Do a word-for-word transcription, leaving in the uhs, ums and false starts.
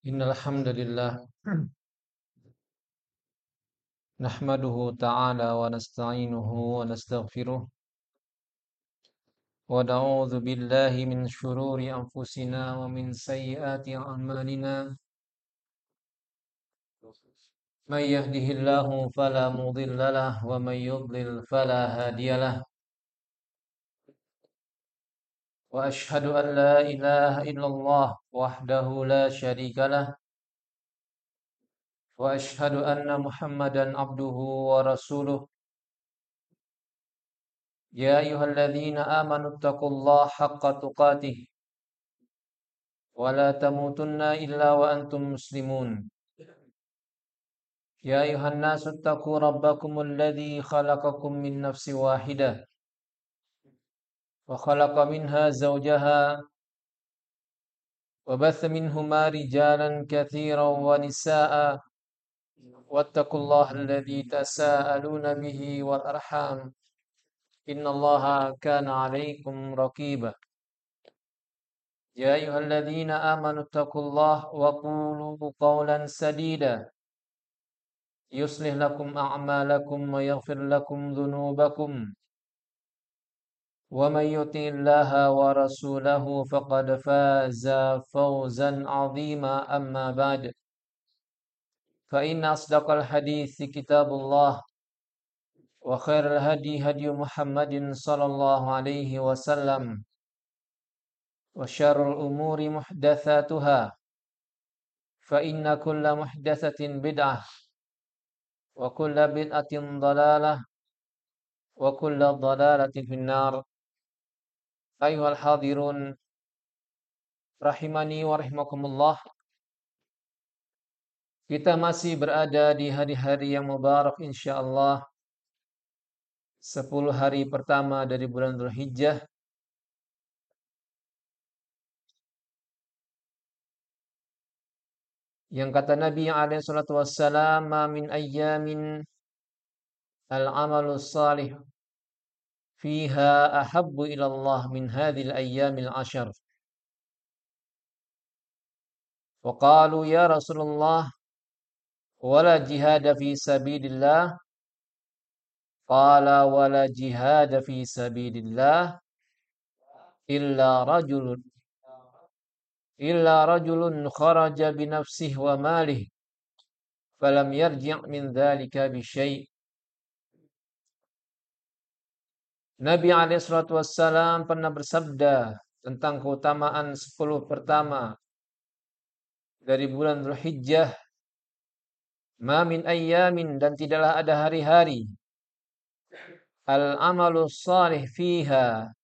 Innal hamdalillah nahmaduhu ta'ala wa nasta'inuhu wa nastaghfiruh wa na'udzu billahi min shururi anfusina wa min sayyiati a'malina may yahdihillahu fala mudilla lahu wa may yudlil fala hadiyalah wa ashhadu an la ilaha illallah wahdahu la syarika lah wa ashhadu anna muhammadan abduhu wa rasuluh ya ayyuhalladzina amanu taqullaha haqqa tuqatih ولا تموتن إلا وأنتم مسلمون يا أيها الناس اتقوا ربكم الذي خلقكم من نفس واحدة وخلق منها زوجها وبث منهما رجالا كثيرا ونساء واتقوا الله الذي تساءلون به والأرحام إن الله كان عليكم رقيبا يا أيها الذين آمنوا اتقوا الله وقولوا قولا سديدا يصلح لكم أعمالكم ويغفر لكم ذنوبكم ومن يطع الله ورسوله فقد فاز فوزا عظيما أما بعد فإن أصدق الحديث كتاب الله وخير الهدي هدي محمد صلى الله عليه وسلم وشر الأمور محدثاتها فإن كل محدثة بدعة وكل بدعة ضلالة وكل ضلالة في النار. Ayuhal hadirun rahimani wa rahimakumullah. Kita masih berada di hari-hari yang mubarak insyaallah. Sepuluh hari pertama dari bulan Dzulhijjah. Yang kata Nabi alaihi salatu wassalam, "Ma min ayyamin al-amalu salih fiha ahabbu ila Allah min hadhil ayyamil ashar." Wa qalu ya Rasulullah wala jihada fi sabilillah. Qala wala jihada fi sabilillah illa rajulun illa rajulun kharaja bi nafsihi wa malihi falam yarji' min dzalika bi syai'. Nabi alaihi salatu wassalam pernah bersabda tentang keutamaan sepuluh pertama dari bulan Dzulhijjah, "Ma min ayyamin," dan tidaklah ada hari-hari, "al-amalu shalih fiha,"